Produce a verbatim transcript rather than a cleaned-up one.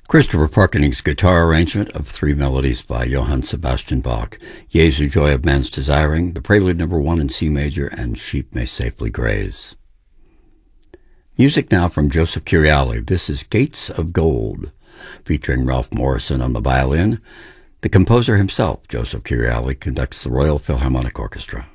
Christopher Parkening's guitar arrangement of three melodies by Johann Sebastian Bach, Jesu Joy of Man's Desiring, the Prelude Number One in C major, and Sheep May Safely Graze. Music now from Joseph Curiali. This is Gates of Gold, featuring Ralph Morrison on the violin. The composer himself, Joseph Curiali, conducts the Royal Philharmonic Orchestra.